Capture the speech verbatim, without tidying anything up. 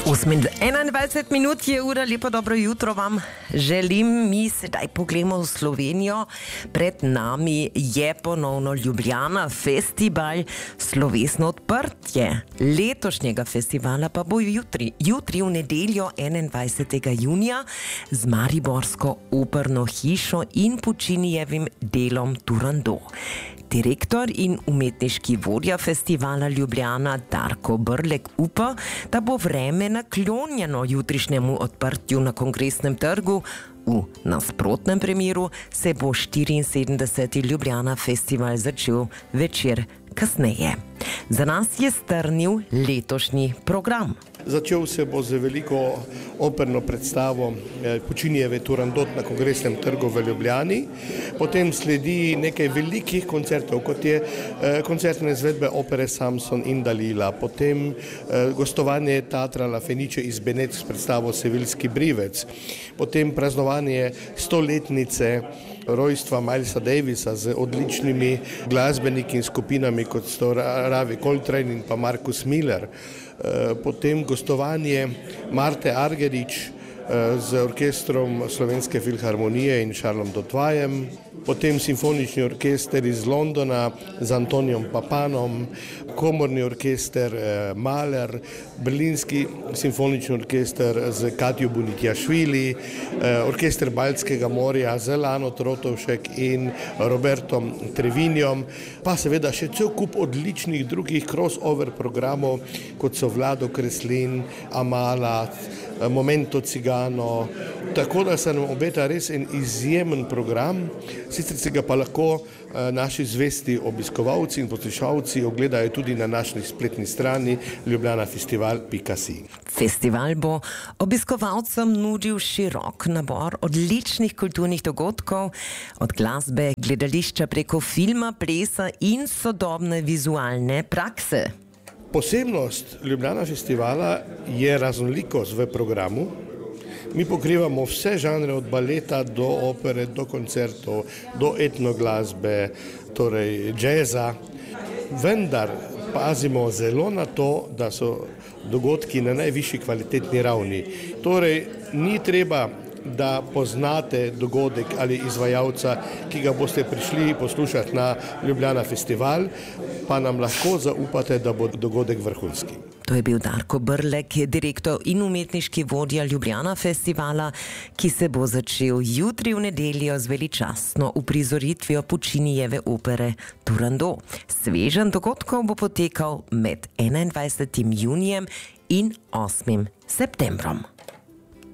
enaindvajset minut je ura, lepo dobro jutro vam želim. Mi sedaj pogledamo v Slovenijo. Pred nami je ponovno Ljubljana Festival, slovesno odprtje letošnjega festivala pa bo jutri, jutri v nedeljo enaindvajsetega junija z mariborsko operno hišo in Pučinijevim delom Turandot. Direktor in umetniški vodja festivala Ljubljana Darko Brlek upa, da bo vreme naklonjeno jutrišnjemu odprtju na Kongresnem trgu. V nasprotnem primeru se bo štiriinsedemdeseti Ljubljana Festival začel večer kasneje. Za nas je strnil letošnji program. Začel se bo z veliko operno predstavo Pučinijeve Turandot na Kongresnem trgu v Ljubljani. Potem sledi nekaj velikih koncertov, kot je koncertne izvedbe opere Samson in Dalila. Potem gostovanje Teatra La Fenice iz Benetk s predstavo Sevilski brivec. Potem praznovanje stoletnice rojstva Milesa Davisa z odličnimi glasbeniki in skupinami, kot so Ravi Coltrane in pa Marcus Miller. Potem gostovanje Marte Argerich z orkestrom Slovenske filharmonije in Charlesom Dotvajem, potem simfonični orkester iz Londona z Antonijom Papanom, komorni orkester Mahler, berlinski simfonični orkester z Katjo Bunitjašvili, orkester Baltskega morja z Lano Trotovšek in Robertom Trevinjom, pa seveda še cel kup odličnih drugih crossover programov, kot so Vlado Kreslin, Amala, Momento Cigano, tako da se nam obeta res en izjemen program, sicer se ga pa lahko naši zvesti obiskovalci in poslušalci ogledajo tudi na naši spletni strani ljubljana festival pika si. Festival bo obiskovalcem nudil širok nabor odličnih kulturnih dogodkov, od glasbe, gledališča preko filma, plesa in sodobne vizualne prakse. Posebnost Ljubljana festivala je raznolikost v programu. Mi pokrivamo vse žanre, od baleta do opere, do koncertov, do etnoglasbe, torej džeza. Vendar pazimo zelo na to, da so dogodki na najvišji kvalitetni ravni. Torej, ni treba, da poznate dogodek ali izvajalca, ki ga boste prišli poslušati na Ljubljana festival, pa nam lahko zaupate, da bo dogodek vrhunski. To je bil Darko Brlek, direktor in umetniški vodja Ljubljana festivala, ki se bo začel jutri v nedeljo z veličastno uprizoritvijo Pučinijeve opere Turandot. Sveženj dogodkov bo potekal med enaindvajsetim junijem in osmim septembrom.